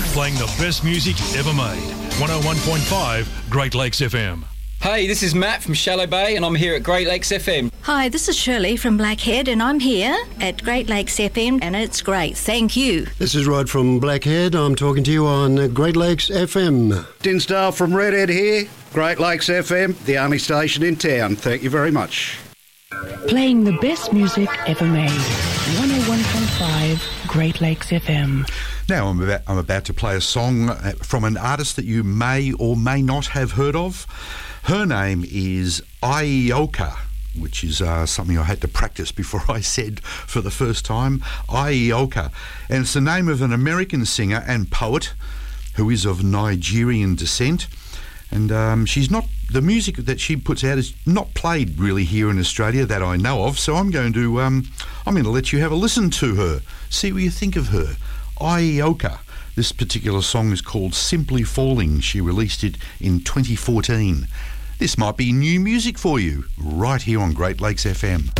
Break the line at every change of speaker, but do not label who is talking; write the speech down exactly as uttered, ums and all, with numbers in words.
playing the best music ever made. one oh one point five Great Lakes F M.
Hey, this is Matt from Shallow Bay and I'm here at Great Lakes F M.
Hi, this is Shirley from Blackhead and I'm here at Great Lakes F M and it's great. Thank you.
This is Rod from Blackhead. I'm talking to you on Great Lakes F M.
Dinsdale from Redhead here. Great Lakes F M, the only station in town. Thank you very much.
Playing the best music ever made. one oh one point five Great Lakes F M.
Now I'm about, I'm about to play a song from an artist that you may or may not have heard of. Her name is Ioka, which is uh, something I had to practice before I said for the first time. Ioka. And it's the name of an American singer and poet who is of Nigerian descent. And um, she's not, the music that she puts out is not played really here in Australia that I know of. So I'm going to, um, I'm going to let you have a listen to her, see what you think of her. Ioka. This particular song is called Simply Falling. She released it in twenty fourteen. This might be new music for you, right here on Great Lakes F M.